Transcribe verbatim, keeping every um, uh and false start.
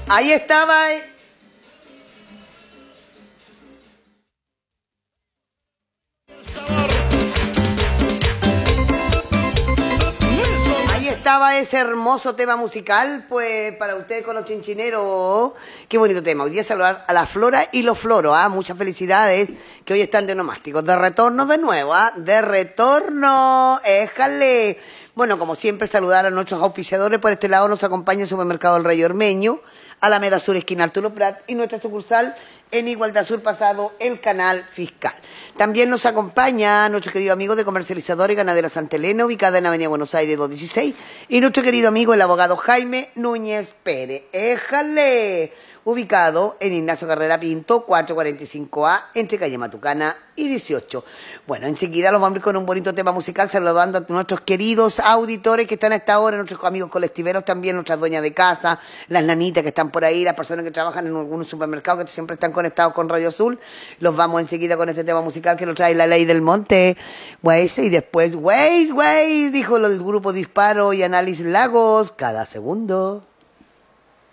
Ahí estaba. Eh. Ahí estaba ese hermoso tema musical, pues para ustedes con los chinchineros. Qué bonito tema. Hoy día saludar a la flora y los floros. ¿Ah? Muchas felicidades que hoy están de nomásticos. De retorno de nuevo, ¿ah? De retorno. Éjale. Bueno, como siempre, saludar a nuestros auspiciadores. Por este lado nos acompaña el Supermercado El Rey Ormeño, Alameda Sur, esquina Arturo Prat, y nuestra sucursal en Igualdad Sur Pasado, el Canal Fiscal. También nos acompaña nuestro querido amigo de Comercializadora y Ganadera Santa Elena, ubicada en Avenida Buenos Aires doscientos dieciséis, y nuestro querido amigo el abogado Jaime Núñez Pérez. ¡Éjale! Ubicado en Ignacio Carrera Pinto, cuatrocientos cuarenta y cinco A, entre calle Matucana y dieciocho. Bueno, enseguida los vamos a ir con un bonito tema musical, saludando a nuestros queridos auditores que están a esta hora, nuestros amigos colectiveros también, nuestras dueñas de casa, las nanitas que están por ahí, las personas que trabajan en algún supermercado que siempre están conectados con Radio Azul. Los vamos enseguida con este tema musical que nos trae la Ley del Monte. Pues, y después, Waze, Waze, dijo el grupo Disparo y Análisis Lagos, cada segundo.